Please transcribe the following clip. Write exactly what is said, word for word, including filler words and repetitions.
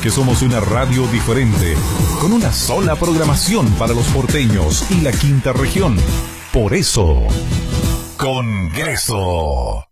que somos una radio diferente, con una sola programación para los porteños y la quinta región. Por eso, Congreso.